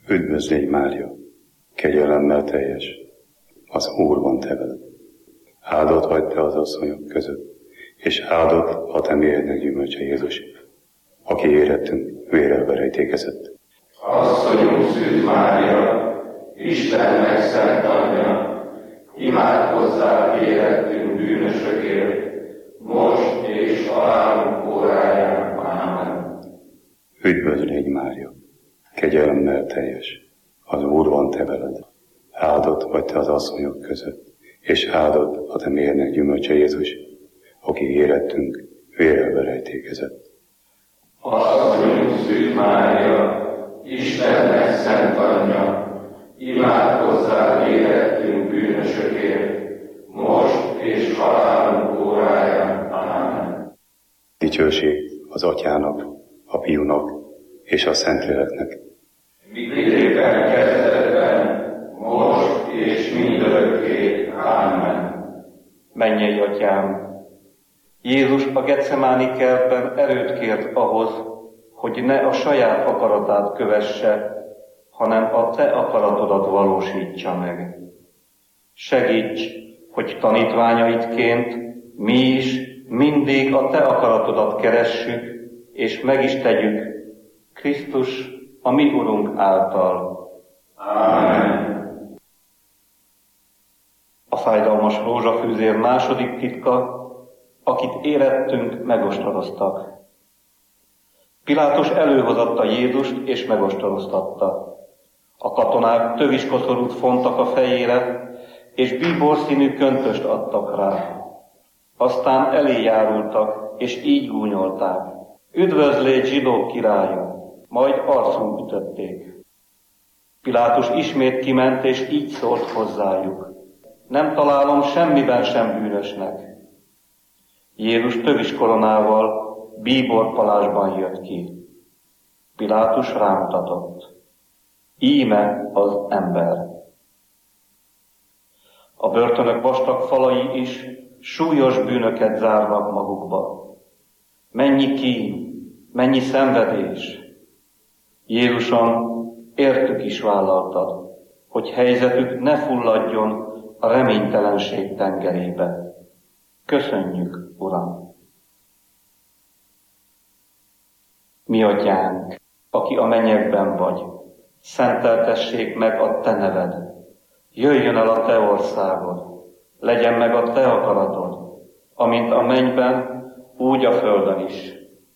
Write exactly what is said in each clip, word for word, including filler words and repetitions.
Üdvözlégy Mária, kegyelemmel teljes, az Úr van te veled. Áldott vagy te az asszonyok között, és áldott a te méhednek gyümölcse Jézus, aki érettünk vérrel verejtékezett. Asszonyunk szűz Mária, Istennek szent anyja, imádkozzál érettünk bűnösökért, most és halálunk óráján. Ámen. Üdvözlégy Mária, kegyelemmel teljes, az Úr van te veled. Áldott vagy te az asszonyok között, és áldott a te méhednek gyümölcse Jézus, aki érettünk vérrel verejtékezett. Asszonyunk szűz Mária, Istennek szent anyja, imádkozzál érettünk bűnösökért, most és halálunk óráján. Ámen. Dicsőség az Atyának, a Fiúnak és a Szentléleknek. Miképpen kezdetben, most és mindörökké. Ámen. Mennyei Atyám, Jézus a Getsemáni kertben erőt kért ahhoz, hogy ne a saját akaratát kövesse, hanem a te akaratodat valósítsa meg. Segíts, hogy tanítványaidként mi is mindig a te akaratodat keressük, és meg is tegyük Krisztus, a mi Urunk által. Ámen. A fájdalmas rózsafűzér második titka, akit érettünk, megostoroztak. Pilátus előhozatta Jézust, és megostoroztatta. A katonák töviskoszorút fontak a fejére, és bíborszínű köntöst adtak rá. Aztán elé járultak, és így gúnyolták: Üdvözlégy zsidók királya! Majd arcul ütötték. Pilátus ismét kiment, és így szólt hozzájuk: Nem találom semmiben sem bűnösnek. Jézus töviskoronával, bíborpalásban jött ki. Pilátus rámutatott: Íme az ember. A börtönök vastag falai is súlyos bűnöket zárnak magukba. Mennyi kín, mennyi szenvedés! Jézuson értük is vállaltad, hogy helyzetük ne fulladjon a reménytelenség tengerébe. Köszönjük, Uram! Mi Atyánk, aki a mennyekben vagy, szenteltessék meg a te neved. Jöjjön el a te országod, legyen meg a te akaratod, amint a mennyben, úgy a földön is.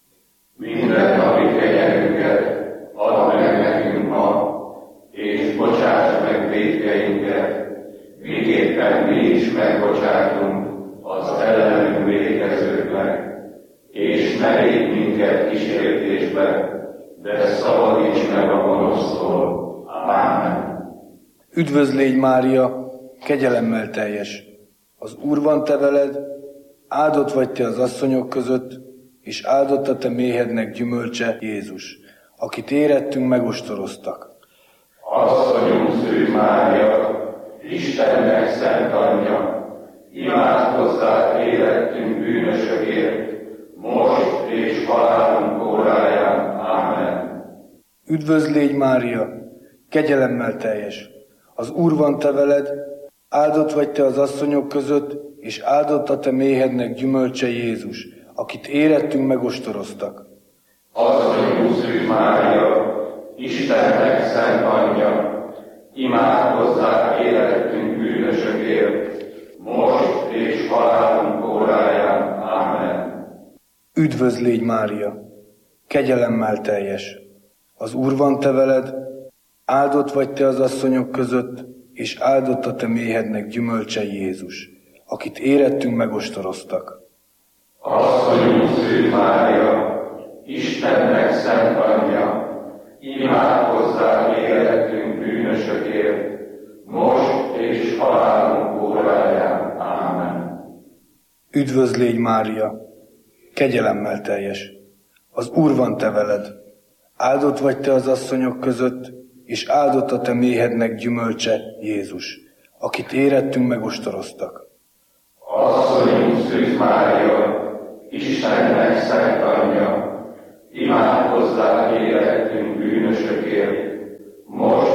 Minden napi kegyelmünket add meg nekünk ma, és bocsáss meg vétkeinket, miképpen mi is megbocsátunk az ellenünk vétkezőknek, és ne védj minket kísértésbe, de szabadíts meg a gonosztól. Ámen. Üdvözlégy Mária, kegyelemmel teljes, az Úr van te veled, áldott vagy te az asszonyok között, és áldott a te méhednek gyümölcse Jézus, akit érettünk, megostoroztak. Asszonyunk szűz Mária, Istennek szent anyja, imádkozzál érettünk bűnösökért, most és halálunk óráján. Ámen. Üdvözlégy Mária, kegyelemmel teljes, az Úr van te veled, áldott vagy te az asszonyok között, és áldott a te méhednek gyümölcse Jézus, akit érettünk, megostoroztak. Asszonyunk szűz Mária, Istennek szent anyja, imádkozzál érettünk bűnösökért, most és halálunk óráján. Ámen. Üdvözlégy Mária, kegyelemmel teljes, az Úr van te veled, áldott vagy te az asszonyok között, és áldott a te méhednek gyümölcse Jézus, akit érettünk, megostoroztak. Asszonyunk szűz Mária, Istennek szent anyja, imádkozzál érettünk bűnösökért, most és halálunk óráján. Ámen. Üdvözlégy Mária, kegyelemmel teljes, az Úr van te veled, áldott vagy te az asszonyok között, és áldott a te méhednek gyümölcse Jézus, akit érettünk, megostoroztak. Asszonyunk szűz Mária, Istennek szent anyja, imádkozzál érettünk bűnösökért, most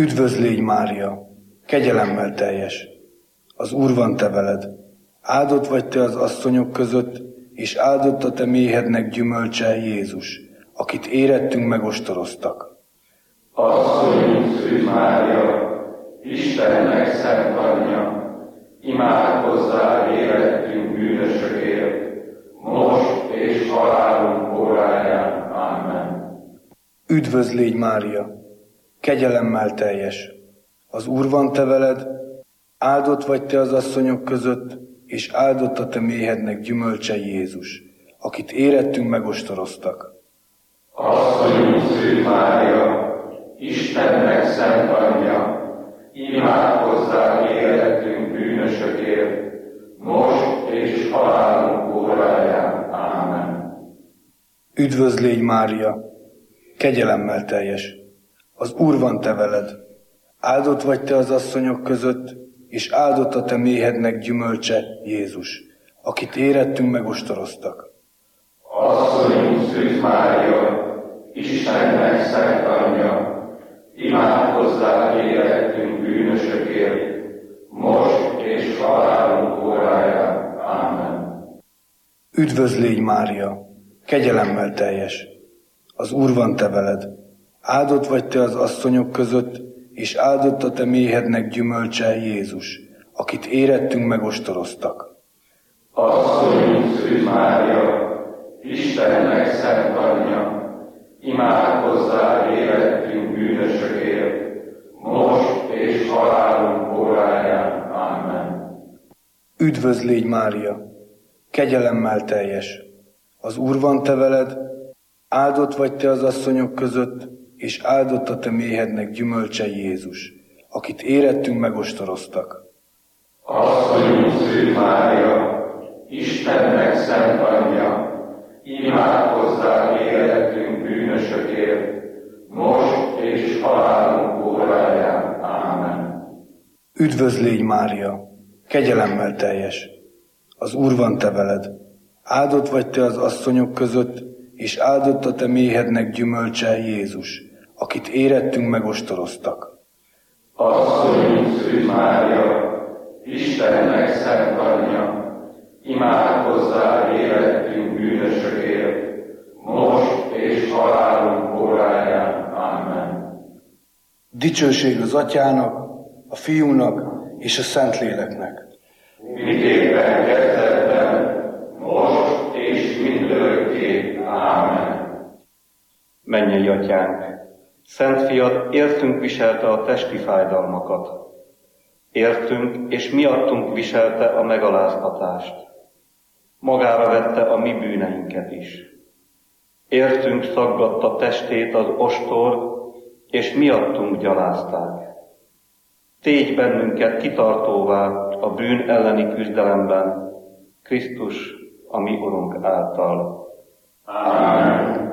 Üdvözl légy, Mária, kegyelemmel teljes, az Úr van te veled. Áldott vagy te az asszonyok között, és áldott a te méhednek gyümölcse, Jézus, akit érettünk megostoroztak. Asszonyunk Szűz Mária, Istennek szent anyja, imádkozzál érettünk bűnösökért, most és halálunk óráján. Amen. Üdvözl légy, Mária, kegyelemmel teljes, az Úr van te veled, áldott vagy te az asszonyok között, és áldott a te méhednek gyümölcse, Jézus, akit érettünk megostoroztak. Asszonyunk Szűz Mária, Istennek szent anyja, imádkozzál érettünk bűnösökért, most és halálunk óráján. Amen. Üdvözl légy, Mária, kegyelemmel teljes, az Úr van te veled, áldott vagy te az asszonyok között, és áldott a te méhednek gyümölcse, Jézus, akit érettünk megostoroztak. Asszonyunk Szűz Mária, Istennek szent anyja, imádkozzál érettünk bűnösökért, most és halálunk óráján. Amen. Üdvözl légy, Mária, kegyelemmel teljes, az Úr van te veled, áldott vagy te az asszonyok között, és áldott a te méhednek gyümölcse, Jézus, akit érettünk megostoroztak. Asszonyunk Szűz Mária, Istennek szent anyja, imádkozzál érettünk bűnösökért, most és halálunk óráján. Amen. Üdvözl légy, Mária, kegyelemmel teljes, az Úr van te veled, áldott vagy te az asszonyok között, és áldott a te méhednek gyümölcse, Jézus, akit érettünk megostoroztak. Asszonyunk Szűz Mária, Istennek szent anyja, imádkozzál érettünk bűnösökért, most és halálunk óráján. Amen. Üdvözl légy, Mária, kegyelemmel teljes, az Úr van te veled, áldott vagy te az asszonyok között, és áldott a te méhednek gyümölcse, Jézus, akit érettünk megostoroztak. Asszonyunk Szűz Mária, Istennek szent anyja, imádkozzál érettünk bűnösökért, most és halálunk óráján. Amen. Dicsőség az Atyának, a Fiúnak és a Szentléleknek. Miképpen kezdetben, most és mindörökké. Amen. Mennyei Atyánk, Szent Fiad értünk viselte a testi fájdalmakat. Értünk és miattunk viselte a megaláztatást. Magára vette a mi bűneinket is. Értünk szaggatta testét az ostor, és miattunk gyalázták. Tégy bennünket kitartóvá a bűn elleni küzdelemben, Krisztus, a mi Urunk által. Amen.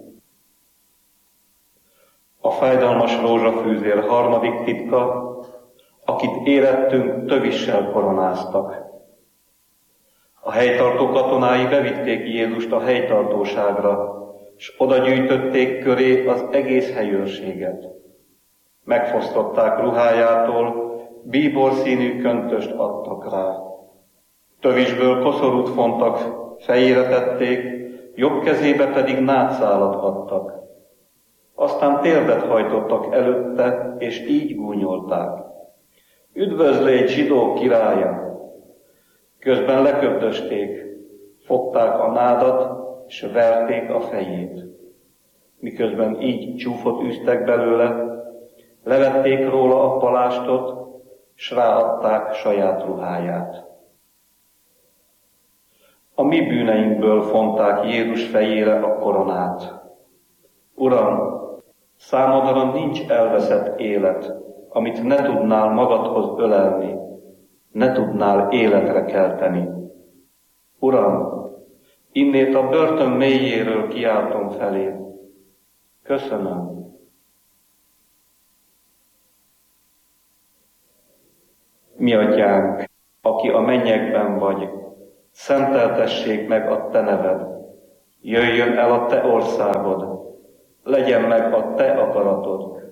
A fájdalmas rózsafűzér harmadik titka, akit érettünk tövissel koronáztak. A helytartó katonái bevitték Jézust a helytartóságra, s oda gyűjtötték köré az egész helyőrséget. Megfosztották ruhájától, bíborszínű köntöst adtak rá. Tövisből koszorút fontak, fejére tették, jobb kezébe pedig nátszálat adtak. Aztán térdet hajtottak előtte, és így gúnyolták. Üdvözl légy, zsidó királya! Közben leköpdösték, fogták a nádat, és verték a fejét. Miközben így csúfot űztek belőle, levették róla a palástot, s ráadták saját ruháját. A mi bűneinkből fonták Jézus fejére a koronát. Uram, számodra nincs elveszett élet, amit ne tudnál magadhoz ölelni, ne tudnál életre kelteni. Uram, innét a börtön mélyéről kiáltom felé. Köszönöm. Mi Atyánk, aki a mennyekben vagy, szenteltessék meg a te neved, jöjjön el a te országod, legyen meg a te akaratod,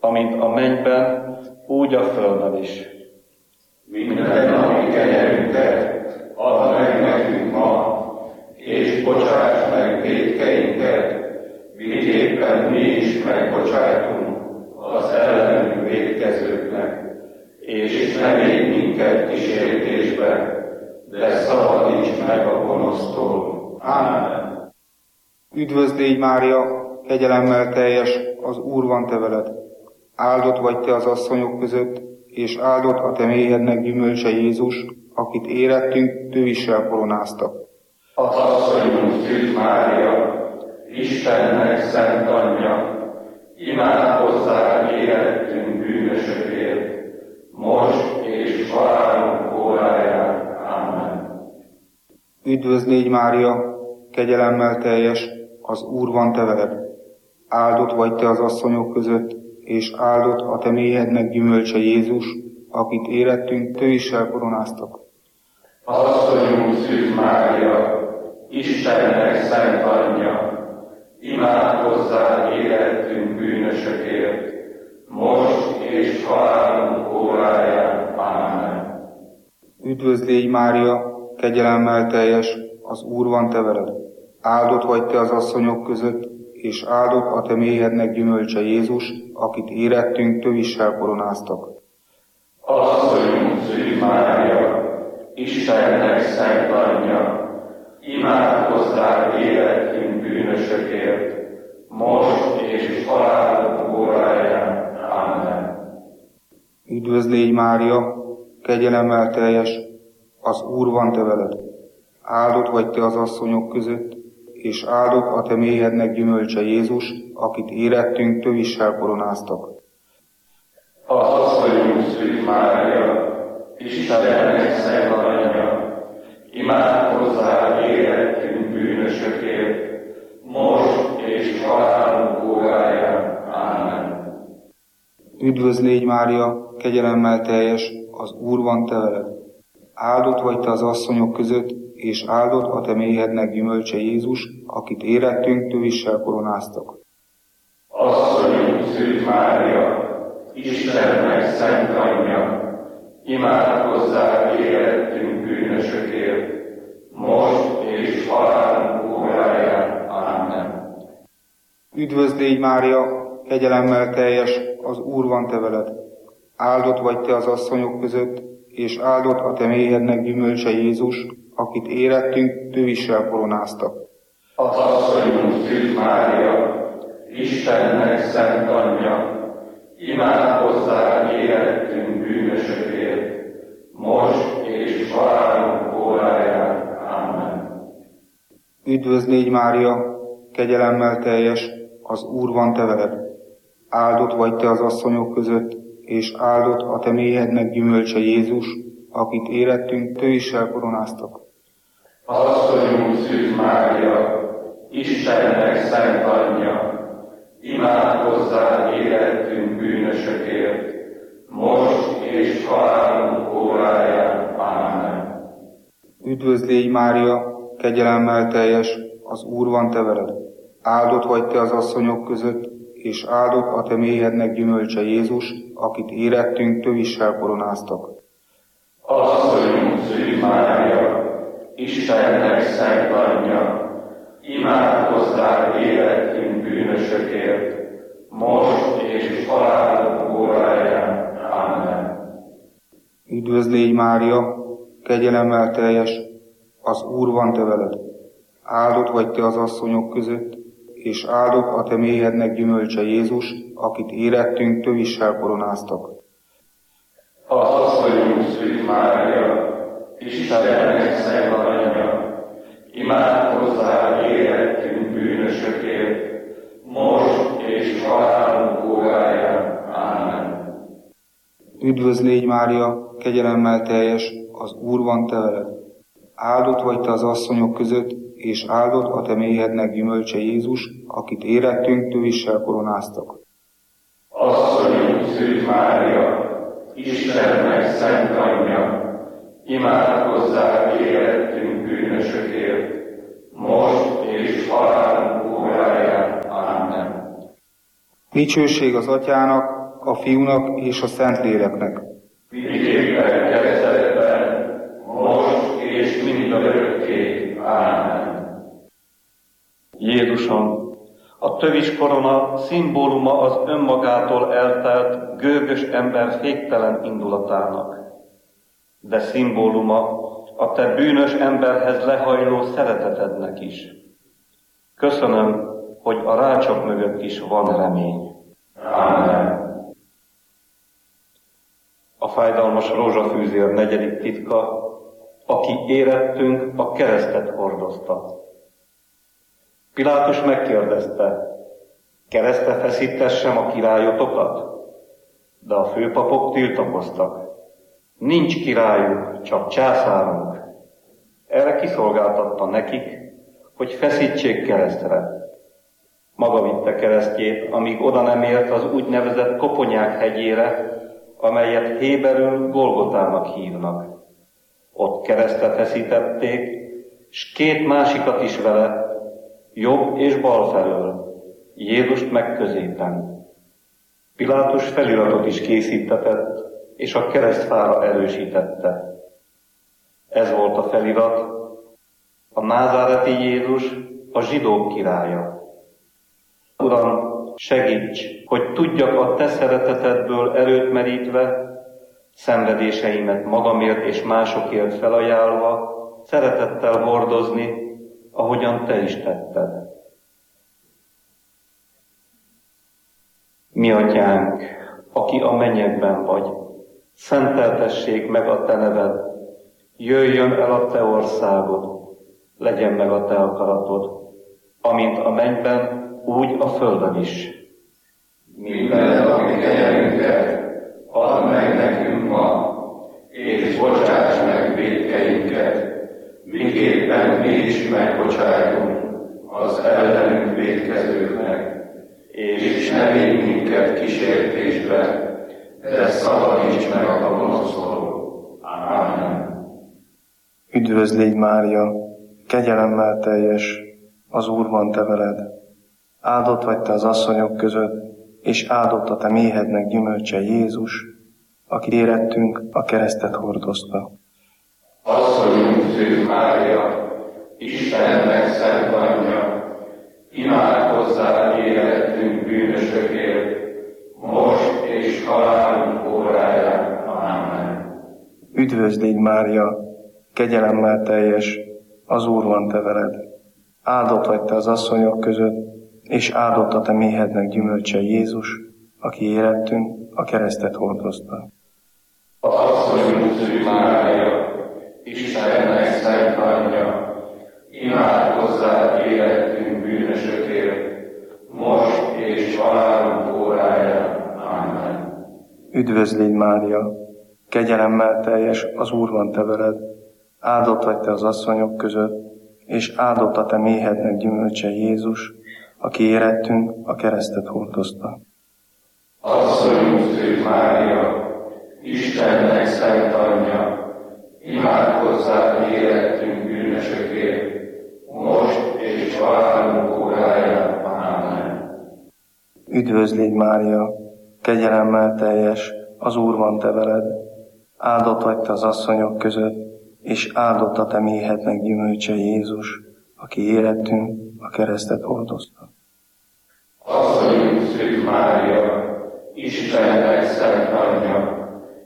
amint a mennyben, úgy a földön is. Minden napi kenyerünket add meg nekünk ma, és bocsáss meg vétkeinket, miképpen mi is megbocsájtunk az ellenünk vétkezőknek, és ne védj minket kísértésbe, de szabadíts meg a gonosztól. Ámen. Üdvözl légy, Mária, kegyelemmel teljes, az Úr van te veled. Áldott vagy te az asszonyok között, és áldott a te méhednek gyümölcse Jézus, akit érettünk tővissel koronáztak. Az asszonyunk Szűz Mária, Istennek szent anyja, imádkozzál érettünk bűnösökért, most és halálunk óráján. Amen. Üdvözl légy, Mária, kegyelemmel teljes, az Úr van te veled. Áldott vagy te az asszonyok között, és áldott a te méhednek gyümölcse Jézus, akit érettünk tővissel koronáztak. Az asszonyunk Szűz Mária, Istennek szent anyja, imádkozzál érettünk bűnösökért, most és halálunk óráján. Amen. Üdvözl légy, Mária, kegyelemmel teljes, az Úr van te veled. Áldott vagy te az asszonyok között, és áldott a te méhednek gyümölcse Jézus, akit érettünk tővissel koronáztak. Az asszonyunk Szűz Mária, Istennek szent anyja, imádkozzál érettünk bűnösökért, most és halálunk óráján. Amen. Üdvözl légy, Mária, kegyelemmel teljes, az Úr van te veled. Áldott vagy te az asszonyok között, és áldott a te méhednek gyümölcse Jézus, akit érettünk tővissel koronáztak. Az asszonyunk Szűz Mária, Istennek szent anyja, imádkozzál érettünk bűnösökért, most és halálunk óráján. Amen. Üdvözl légy, Mária, kegyelemmel teljes, az Úr van te veled. Áldott vagy te az asszonyok között, és áldott a te méhednek gyümölcse Jézus, akit érettünk tővissel koronáztak. Az asszonyunk Szűz Mária, Istennek szent anyja, imádkozzál érettünk bűnösökért, most és halálunk óráján. Amen. Üdvözl légy, Mária, kegyelemmel teljes, az Úr van te veled. Áldott vagy te az asszonyok között, és áldott a te méhednek gyümölcse Jézus, akit érettünk tővissel koronáztak. Az asszonyunk Szűz Mária, Istennek szent anyja, imádkozzál érettünk bűnösökért, most és halálunk óráján. Amen. Üdvözl légy, Mária, kegyelemmel teljes, az Úr van te veled. Áldott vagy te az asszonyok között, és áldott a te méhednek gyümölcse Jézus, akit érettünk tővissel koronáztak. Az asszonyunk Szűz Mária, Istennek szent anyja, imádkozzál érettünk bűnösökért, most és halálunk óráján. Amen. Üdvözl légy, Mária, kegyelemmel teljes, az Úr van te veled. Áldott vagy te az asszonyok között, és áldott a te méhednek gyümölcse Jézus, akit érettünk tővissel koronáztak. Az asszonyunk Szűz Mária, Istennek szent anyja, imádkozzál érettünk bűnösökért, most és halálunk óráján. Amen. Üdvözl légy, Mária, kegyelemmel teljes, az Úr van te veled. Áldott vagy te az asszonyok között, és áldott a te méhednek gyümölcse Jézus, akit érettünk tővissel koronáztak. Az asszonyunk Szűz Mária, Istennek szent anyja, imádkozzál érettünk bűnösökért, most és halálunk óráján. Amen. Üdvözl légy, Mária, kegyelemmel teljes, az Úr van te veled. Áldott vagy te az asszonyok között, és áldott a te méhednek gyümölcse Jézus, akit érettünk tővissel koronáztak. Az asszonyunk Szűz Mária, Istennek szent anyja, imádkozzál érettünk bűnösökért, most és halálunk óráján. Amen. Dicsőség az Atyának, a Fiúnak és a Szentléleknek. Vigyétek kezdetben, most és mindörökké. Ámen. Jézusom, a tövis korona szimbóluma az önmagától eltelt, gőgös ember féktelen indulatának, de szimbóluma a te bűnös emberhez lehajló szeretetednek is. Köszönöm, hogy a rácsok mögött is van remény. Ámen. A fájdalmas rózsafűzér negyedik titka, aki érettünk, a keresztet hordozta. Pilátus megkérdezte, keresztre feszítessem a királyotokat? De a főpapok tiltakoztak. Nincs királyuk, csak császárunk. Erre kiszolgáltatta nekik, hogy feszítsék keresztre. Maga vitte keresztjét, amíg oda nem ért az úgynevezett Koponyák hegyére, amelyet héberül Golgotának hívnak. Ott keresztre feszítették, s két másikat is vele, jobb és bal felől, Jézust meg középen. Pilátus feliratot is készítetett, és a keresztfára erősítette. Ez volt a felirat, a názáreti Jézus, a zsidók királya. Uram, segíts, hogy tudjak a te szeretetedből erőt merítve, szenvedéseimet magamért és másokért felajánlva, szeretettel hordozni, ahogyan te is tetted. Mi atyánk, aki a mennyekben vagy, szenteltessék meg a te neved, jöjjön el a te országod, legyen meg a te akaratod, amint a mennyben, úgy a földön is. Minden napi kenyerünket add meg nekünk ma, és bocsáss meg vétkeinket, miképpen mi is megbocsájtunk az ellenünk vétkezőknek, és ne vigy minket kísértésbe, de szabadíts meg a gonosztól. Ámen. Üdvözl légy, Mária, kegyelemmel teljes, az Úr van te veled. Áldott vagy te az asszonyok között, és áldott a te méhednek gyümölcse Jézus, aki érettünk, a keresztet hordozta. Asszonyunk Szűz Mária, Istennek szent anyja, imádkozzál érettünk bűnösökért, most és halálunk óráján. Ámen. Üdvözl légy, Mária, kegyelemmel teljes, az Úr van te veled. Áldott vagy te az asszonyok között, és áldott a te méhednek gyümölcse Jézus, aki érettünk, a keresztet hordozta. Asszonyunk Szűz Mária, Istennek szent anyja, imádkozzál érettünk bűnösökért, most és halálunk óráján. Ámen. Üdvözl légy, Mária, kegyelemmel teljes, az Úr van te veled. Áldott vagy te az asszonyok között, és áldott a te méhednek gyümölcse Jézus, aki érettünk, a keresztet hordozta. Asszonyunk Szűz Mária, Istennek szent anyja, imádkozzál érettünk bűnösökért, most és halálunk óráján. Ámen. Üdvözl légy, Mária, kegyelemmel teljes, az Úr van te veled. Áldott vagy te az asszonyok között, és áldott a te méhednek gyümölcse Jézus, aki érettünk, a keresztet hordozta. Asszonyunk Szűz Mária, Istennek szent anyja,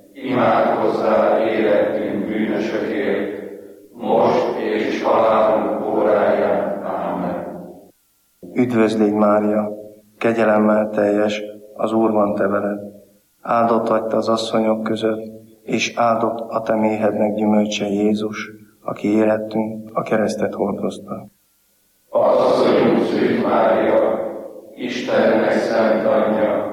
imádkozzál érettünk bűnösökért, most és halálunk óráján. Ámen. Üdvözl légy, Mária, kegyelemmel teljes, az Úr van te veled. Áldott vagy te az asszonyok között, és áldott a te méhednek gyümölcse Jézus, aki érettünk, a keresztet hordozta. Asszonyunk Szűz Mária, Istennek szent anyja,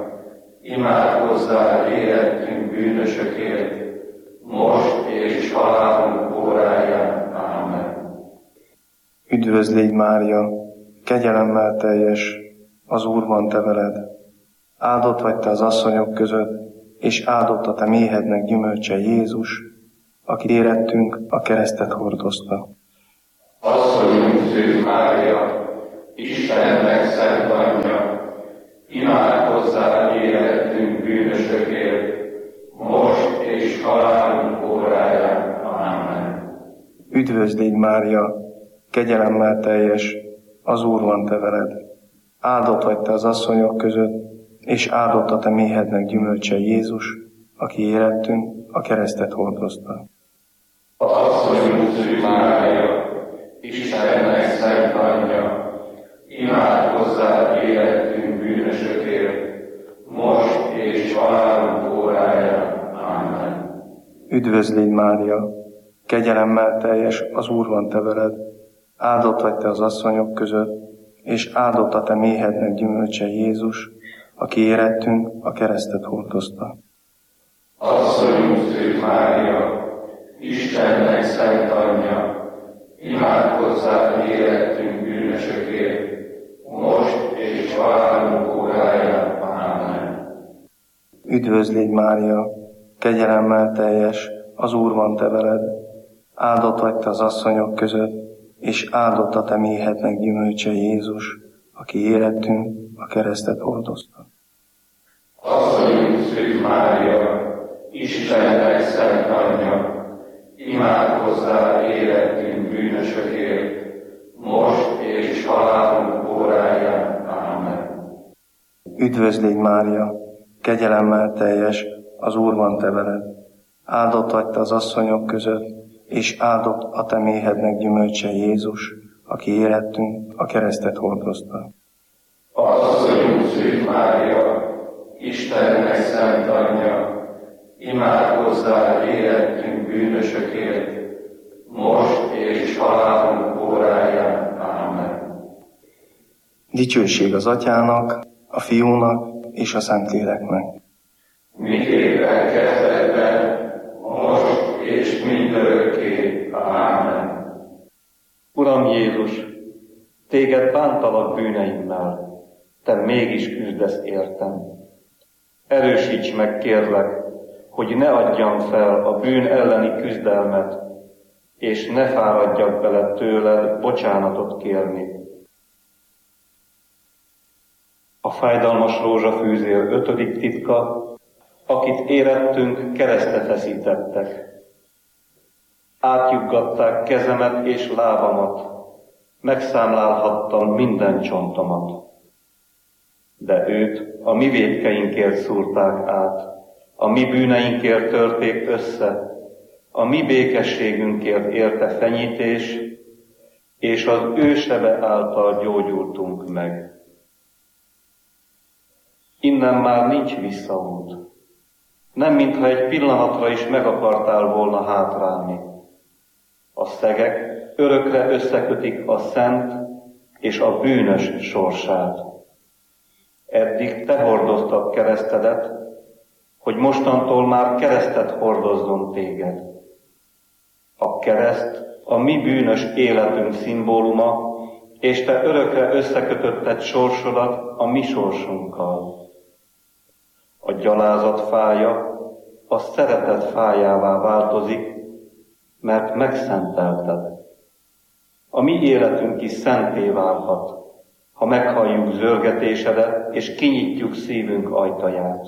imádkozzál érettünk bűnösökért, most és halálunk óráján. Ámen. Üdvözl légy, Mária, kegyelemmel teljes, az Úr van te veled. Áldott vagy te az asszonyok között, és áldott a te méhednek gyümölcse Jézus, aki érettünk, a keresztet hordozta. Asszonyunk Szűz Mária, Istennek szent anyja, imádkozzál érettünk bűnösökért, Üdvözl légy Mária, kegyelemmel teljes, az Úr van te veled. Áldott vagy te az asszonyok között, és áldott a te méhednek gyümölcse Jézus, aki érettünk a keresztet hordozta. Asszonyunk Szűz Mária, Istennek szent anyja, imádkozzál életünk bűnösökért, most és halálunk óráján. Amen. Üdvözl légy Mária, kegyelemmel teljes, az Úr van te veled. Áldott vagy te az asszonyok között, és áldott a te méhednek gyümölcse Jézus, aki érettünk a keresztet hordozta. Asszonyunk Szűz Mária, Istennek szent anyja, imádkozzál életünk bűnösökért, most és halálunk óráján. Amen. Üdvözl légy Mária, kegyelemmel teljes, az Úr van te veled. Áldott vagy te az asszonyok között, és áldott a te méhednek gyümölcse Jézus, aki érettünk a keresztet hordozta. Asszonyunk Szűz Mária, Istennek szent anyja, imádkozzál életünk bűnösökért, most és halálunk óráján. Amen. Üdvözl légy Mária, kegyelemmel teljes, az Úr van te veled. Áldott vagy te az asszonyok között, és áldott a te méhednek gyümölcse Jézus, aki érettünk a keresztet hordozta. Asszonyunk Szűz Mária, Istennek szent anyja, imádkozzál életünk bűnösökért, most és halálunk óráján. Amen. Dicsőség az Atyának, a Fiúnak és a Szentléleknek. Miképpen kezdetben, most és mindörökké. Amen. Uram Jézus, téged bántalak bűneimmel, te mégis küzdesz értem. Erősíts meg, kérlek, hogy ne adjam fel a bűn elleni küzdelmet, és ne fáradjak bele tőled bocsánatot kérni. A fájdalmas rózsafűzér ötödik titka, akit érettünk, keresztre feszítettek. Átjuggatták kezemet és lábamat, megszámlálhattam minden csontomat. De őt a mi vétkeinkért szúrták át, a mi bűneinkért törték össze, a mi békességünkért érte fenyítés, és az ő sebe által gyógyultunk meg. Innen már nincs visszaút. Nem mintha egy pillanatra is meg akartál volna hátrálni. A szegek örökre összekötik a szent és a bűnös sorsát. Eddig te hordoztad keresztedet, hogy mostantól már keresztet hordozzon téged. A kereszt a mi bűnös életünk szimbóluma, és te örökre összekötötted sorsodat a mi sorsunkkal. A gyalázat fája a szeretet fájává változik, mert megszentelted. A mi életünk is szenté válhat, ha meghalljuk zörgetésedet, és kinyitjuk szívünk ajtaját.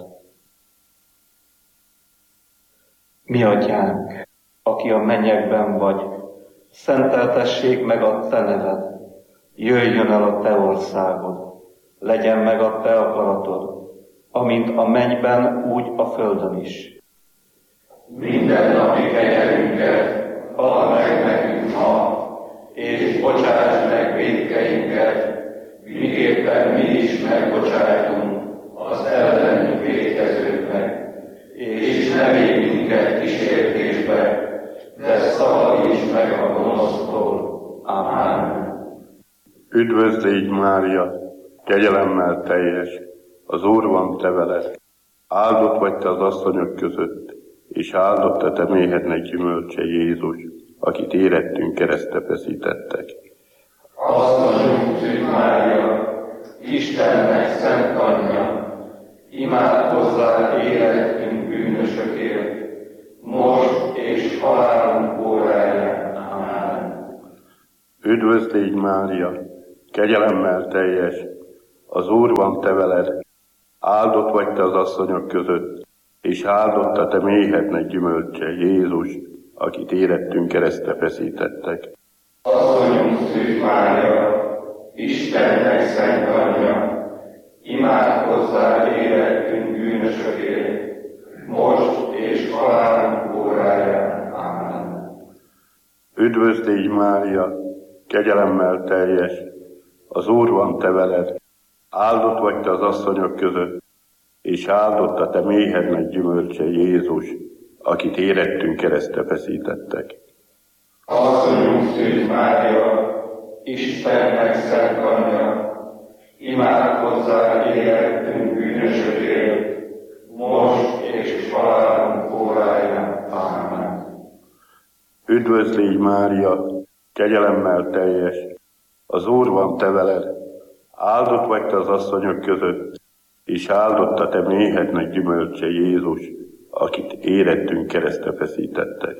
Mi Atyánk, aki a mennyekben vagy, szenteltessék meg a te neved, jöjjön el a te országod, legyen meg a te akaratod, amint a mennyben, úgy a földön is. Minden napi kenyerünket add meg nekünk ma, és bocsáss meg vétkeinket, miképpen mi is megbocsájtunk az ellenünk vétkezőknek, és ne védj minket kísértésbe, de szabadíts meg a gonosztól. Amen. Üdvözl légy Mária, kegyelemmel teljes, az Úr van te veled. Áldott vagy te az asszonyok között, és áldott a te méhednek gyümölcse Jézus, akit érettünk keresztre feszítettek. Asszonyunk Szűz Mária, Istennek szent anyja, imádkozzál életünk bűnösökért, most és halálunk óráján. Amen. Üdvözl légy Mária, kegyelemmel teljes, az Úr van te veled. Áldott vagy te az asszonyok között, és áldott a te méhednek gyümölcse Jézus, akit érettünk keresztre feszítettek. Asszonyunk Szűz Mária, Istennek szent anyja, imádkozzál érettünk bűnösökért, most és halálunk óráján. Amen. Üdvözl légy Mária, kegyelemmel teljes, az Úr van te veled, áldott vagy te az asszonyok között, és áldott a te méhednek gyümölcse Jézus, akit érettünk keresztre feszítettek. Asszonyunk Szűz Mária, Istennek szent anyja, imádkozzál érettünk bűnösökért, most és halálunk óráján. Amen. Üdvözl légy Mária, kegyelemmel teljes, az Úr van te veled, áldott vagy te az asszonyok között, és áldott a te méhednek gyümölcse Jézus, akit érettünk keresztre feszítettek.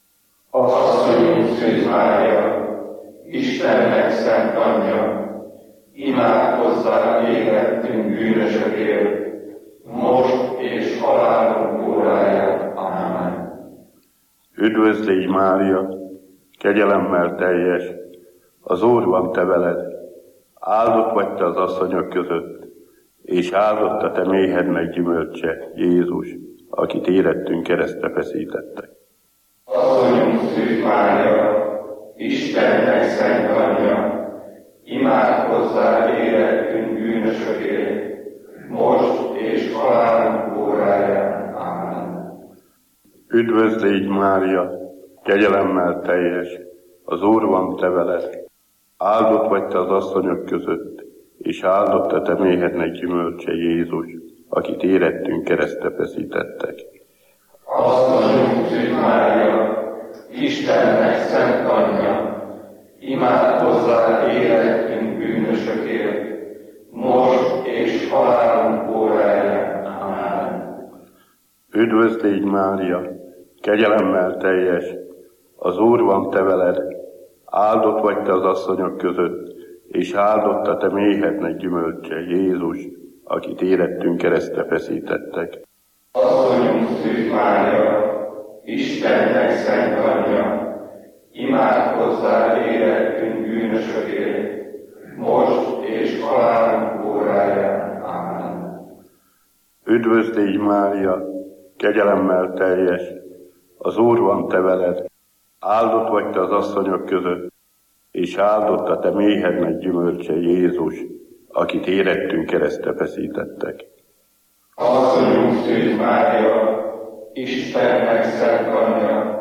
Asszonyunk Szűz Mária, Istennek szent anyja, imádkozzál érettünk bűnösökért, most és halálunk óráján. Amen. Üdvözl légy Mária, kegyelemmel teljes, az Úr van te veled, áldott vagy te az asszonyok között, és áldott a te méhednek gyümölcse Jézus, akit érettünk keresztre feszítettek. Asszonyunk Szűz Mária, Istennek szent anyja, imádkozzál érettünk bűnösökért, most és halálunk óráján. Amen. Üdvözl légy Mária, kegyelemmel teljes, az Úr van te veled, áldott vagy te az asszonyok között, és áldott a te méhednek gyümölcse Jézus, akit érettünk keresztre feszítettek. Asszonyunk Szűz Mária, Istennek szent anyja, imádkozzál érettünk bűnösökért, most és halálunk óráján. Amen. Üdvözl légy Mária, kegyelemmel teljes, az Úr van te veled, áldott vagy te az asszonyok között, és áldott a te méhednek gyümölcse Jézus, akit érettünk keresztre feszítettek. Asszonyunk Szűz Mária, Istennek szent anyja, imádkozzál érettünk bűnösökért, most és halálunk óráján. Amen. Üdvözl légy Mária, kegyelemmel teljes, az Úr van te veled, áldott vagy te az asszonyok között, és áldott a te méhednek gyümölcse Jézus, akit érettünk keresztre feszítettek. Asszonyunk Szűz Mária, Istennek szent anyja,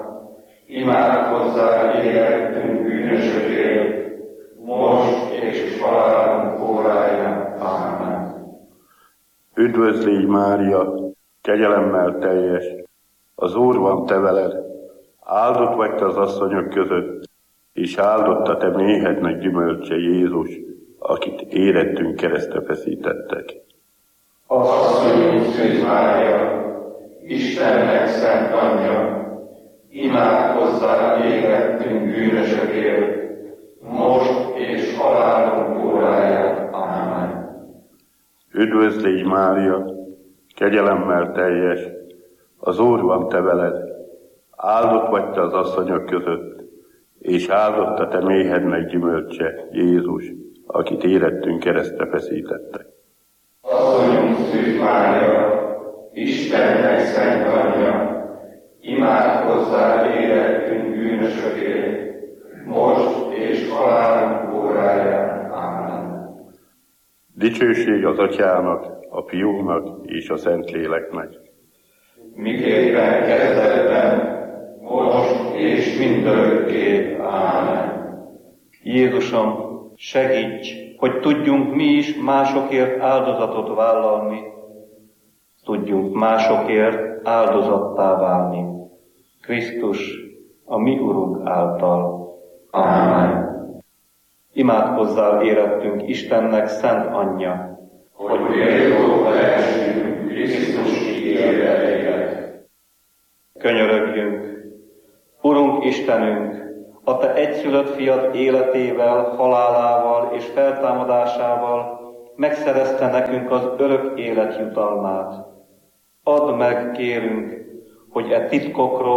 imádkozzál érettünk bűnösökért, most és halálunk óráján. Amen. Üdvözl légy Mária, kegyelemmel teljes, az Úr van te veled, áldott vagy te az asszonyok között, és áldott a te méhednek gyümölcse Jézus, akit érettünk keresztre feszítettek. Asszonyunk Szűz Mária, Istennek szent anyja, imádkozzál érettünk bűnösökért, most és halálunk óráján. Amen. Üdvözl légy Mária, kegyelemmel teljes, az Úr van te veled, áldott vagy te az asszonyok között, és áldott a te méhednek gyümölcse Jézus, akit érettünk keresztre feszítettek. Asszonyunk Szűz Mária, Istennek szent anyja, imádkozzál érettünk bűnösökért, most és halálunk óráján. Amen. Dicsőség az Atyának, a Fiúnak és a Szentléleknek. Miképpen kezdetben, most és mindörökké. Amen. Jézusom, segíts, hogy tudjunk mi is másokért áldozatot vállalni, tudjunk másokért áldozattá válni. Krisztus, a mi Urunk által. Amen. Imádkozzál érettünk Istennek szent anyja, hogy méltók lehessünk Krisztus ígéreteiket. Könyörögjünk. Urunk Istenünk, a Te egyszülött fiad életével, halálával és feltámadásával megszerezte nekünk az örök élet jutalmát. Add meg, kérünk, hogy e titkokról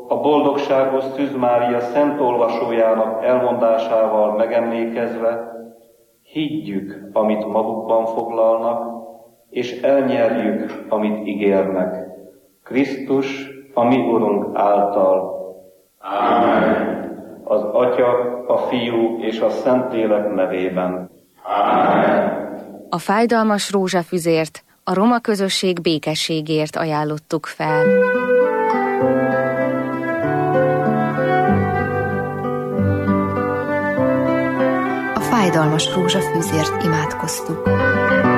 a boldogságos Szűz Mária szent olvasójának elmondásával megemlékezve higgyük, amit magukban foglalnak, és elnyerjük, amit ígérnek. Krisztus, a mi Urunk által. Amen. Az Atya, a Fiú és a Szentlélek nevében. Amen. A fájdalmas rózsafüzért, a roma közösség békességért ajánlottuk fel. A fájdalmas rózsafűzért imádkoztuk.